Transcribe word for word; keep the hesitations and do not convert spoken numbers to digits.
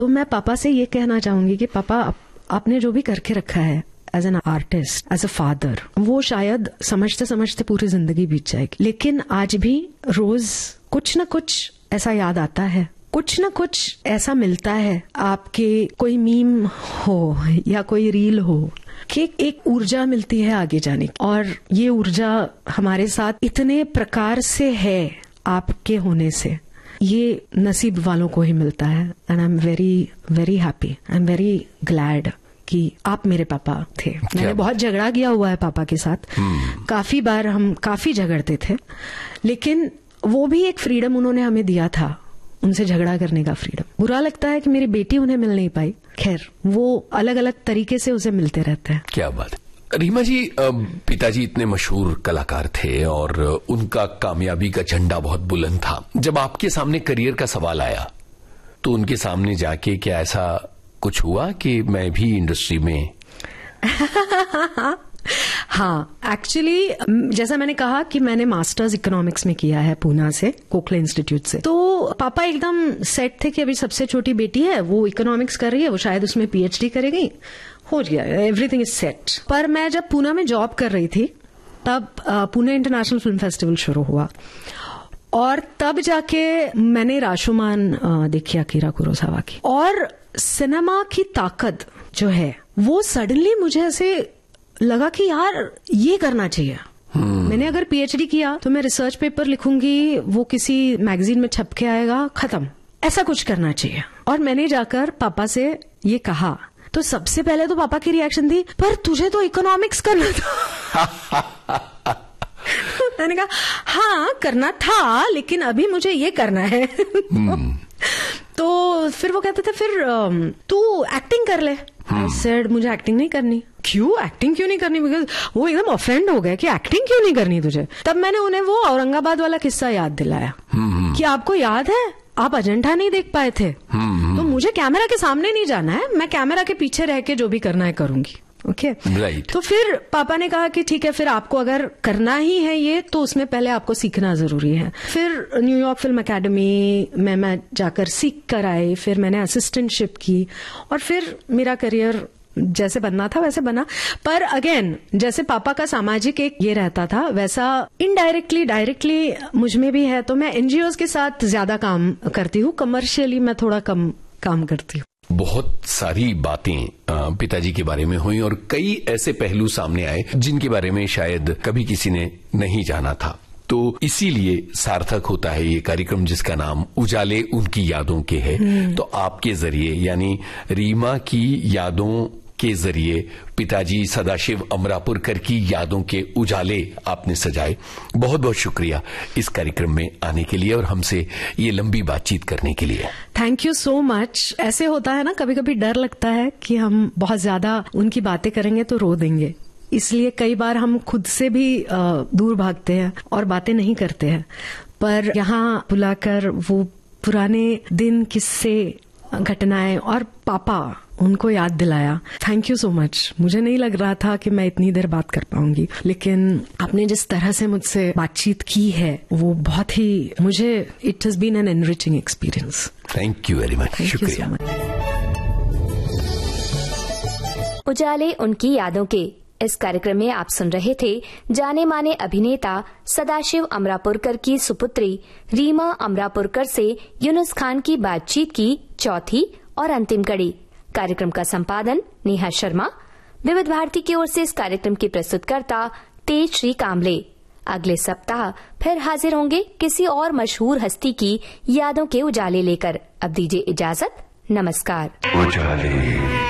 तो मैं पापा से ये कहना चाहूंगी कि पापा आपने जो भी करके रखा है as an artist, as a father, वो शायद समझते समझते पूरी जिंदगी बीत जाएगी, लेकिन आज भी रोज कुछ न कुछ ऐसा याद आता है, कुछ न कुछ ऐसा मिलता है, आपके कोई मीम हो या कोई रील हो कि एक ऊर्जा मिलती है आगे जाने की। और ये ऊर्जा हमारे साथ इतने प्रकार से है आपके होने से, ये नसीब वालों को ही मिलता है। And I am very very happy, I am very glad कि आप मेरे पापा थे। मैंने बहुत झगड़ा किया हुआ है पापा के साथ, hmm. काफी बार हम काफी झगड़ते थे, लेकिन वो भी एक फ्रीडम उन्होंने हमें दिया था, उनसे झगड़ा करने का फ्रीडम। बुरा लगता है कि मेरी बेटी उन्हें मिल नहीं पाई, खैर वो अलग अलग तरीके से उसे मिलते रहते हैं। क्या बात है। रीमा जी, पिताजी इतने मशहूर कलाकार थे और उनका कामयाबी का झंडा बहुत बुलंद था। जब आपके सामने करियर का सवाल आया तो उनके सामने जाके क्या ऐसा कुछ हुआ कि मैं भी इंडस्ट्री में हाँ, एक्चुअली जैसा मैंने कहा कि मैंने मास्टर्स इकोनॉमिक्स में किया है पूना से, कोखले इंस्टीट्यूट से। तो पापा एकदम सेट थे कि अभी सबसे छोटी बेटी है, वो इकोनॉमिक्स कर रही है, वो शायद उसमें पीएचडी करेगी, हो गया, एवरीथिंग इज सेट। पर मैं जब पूना में जॉब कर रही थी तब पुणे इंटरनेशनल फिल्म फेस्टिवल शुरू हुआ और तब जाके मैंने राशोमान देखी अकीरा कुरोसावा की, और सिनेमा की ताकत जो है वो सडनली मुझे ऐसे लगा कि यार ये करना चाहिए। hmm. मैंने अगर पीएचडी किया तो मैं रिसर्च पेपर लिखूंगी, वो किसी मैगजीन में छप के आएगा, खत्म, ऐसा कुछ करना चाहिए। और मैंने जाकर पापा से ये कहा तो सबसे पहले तो पापा की रिएक्शन थी, पर तुझे तो इकोनॉमिक्स करना था। मैंने कहा हाँ करना था, लेकिन अभी मुझे ये करना है। hmm. तो फिर वो कहते थे फिर तू एक्टिंग कर ले। आई सेड मुझे एक्टिंग नहीं करनी। क्यों एक्टिंग क्यों नहीं करनी? बिकॉज वो एकदम ऑफेंड हो गए कि एक्टिंग क्यों नहीं करनी तुझे। तब मैंने उन्हें वो औरंगाबाद वाला किस्सा याद दिलाया कि आपको याद है आप अजंठा नहीं देख पाए थे, तो मुझे कैमरा के सामने नहीं जाना है, मैं कैमरा के पीछे रह के जो भी करना है करूंगी। Okay okay? right. तो फिर पापा ने कहा कि ठीक है, फिर आपको अगर करना ही है ये तो उसमें पहले आपको सीखना जरूरी है। फिर न्यूयॉर्क फिल्म एकेडमी में मैं जाकर सीख कर आई, फिर मैंने असिस्टेंटशिप की और फिर मेरा करियर जैसे बनना था वैसे बना। पर अगेन जैसे पापा का सामाजिक एक ये रहता था, वैसा इनडायरेक्टली डायरेक्टली मुझ में भी है। तो मैं एनजीओज के साथ ज्यादा काम करती हूँ, कमर्शियली मैं थोड़ा कम काम करती हूँ। बहुत सारी बातें पिताजी के बारे में हुई और कई ऐसे पहलू सामने आए जिनके बारे में शायद कभी किसी ने नहीं जाना था। तो इसीलिए सार्थक होता है ये कार्यक्रम जिसका नाम उजाले उनकी यादों के है। तो आपके जरिए यानी रीमा की यादों के जरिए पिताजी सदाशिव अमरापुरकर की यादों के उजाले आपने सजाए। बहुत बहुत शुक्रिया इस कार्यक्रम में आने के लिए और हमसे ये लंबी बातचीत करने के लिए। Thank you so much. ऐसे होता है ना, कभी कभी डर लगता है कि हम बहुत ज्यादा उनकी बातें करेंगे तो रो देंगे, इसलिए कई बार हम खुद से भी दूर भागते हैं और बातें नहीं करते हैं। पर यहाँ बुलाकर वो पुराने दिन, किस्से, घटनाएं और पापा उनको याद दिलाया। Thank you so much. मुझे नहीं लग रहा था कि मैं इतनी देर बात कर पाऊंगी, लेकिन आपने जिस तरह से मुझसे बातचीत की है वो बहुत ही, मुझे it has been an enriching experience. Thank you very much. शुक्रिया। उजाले उनकी यादों के इस कार्यक्रम में आप सुन रहे थे जाने माने अभिनेता सदाशिव अमरापुरकर की सुपुत्री रीमा अमरापुरकर से यूनुस खान की बातचीत की चौथी और अंतिम कड़ी। कार्यक्रम का संपादन नेहा शर्मा। विविध भारती की ओर से इस कार्यक्रम की प्रस्तुतकर्ता तेज श्री कामले। अगले सप्ताह फिर हाजिर होंगे किसी और मशहूर हस्ती की यादों के उजाले लेकर। अब दीजिए इजाजत, नमस्कार। उजाले।